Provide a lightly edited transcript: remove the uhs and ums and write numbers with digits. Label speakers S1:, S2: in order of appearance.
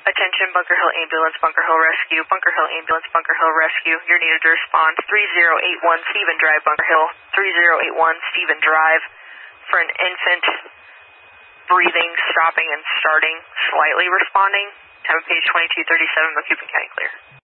S1: Attention, Bunker Hill Ambulance, Bunker Hill Rescue, Bunker Hill Ambulance, Bunker Hill Rescue. You're needed to respond. 3081 Stephen Drive, Bunker Hill. 3081 Stephen Drive for an infant breathing, stopping, and starting, slightly responding. Time of page 2237, Macoupin County clear.